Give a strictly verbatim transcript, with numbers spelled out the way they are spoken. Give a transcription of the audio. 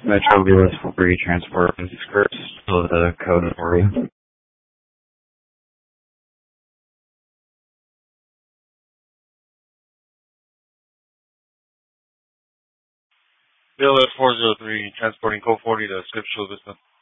Metro B L S free transport is first. So the code for you. B L S four zero three, transporting code forty to Scriptural Vista.